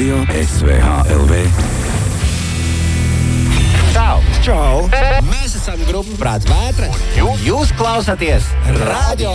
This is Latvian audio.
Radio SVH LV. Čau! Čau! Mēs esam grupa Prāta Vētra, un jūs klausāties Radio